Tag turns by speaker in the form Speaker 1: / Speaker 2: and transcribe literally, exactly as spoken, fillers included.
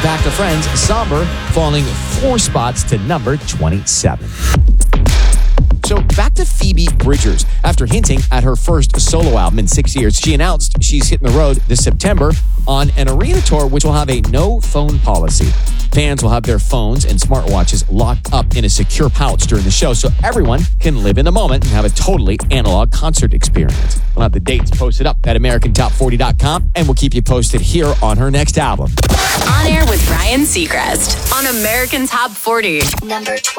Speaker 1: back to Friends, Somber, falling four spots to number twenty-seven. So back to Phoebe Bridgers. After hinting at her first solo album in six years, she announced she's hitting the road this September on an arena tour which will have a no-phone policy. Fans will have their phones and smartwatches locked up in a secure pouch during the show so everyone can live in the moment and have a totally analog concert experience. We'll have the dates posted up at American Top forty dot com, and we'll keep you posted here on her next album.
Speaker 2: On Air with Ryan Seacrest on American Top forty.
Speaker 3: Number twelve.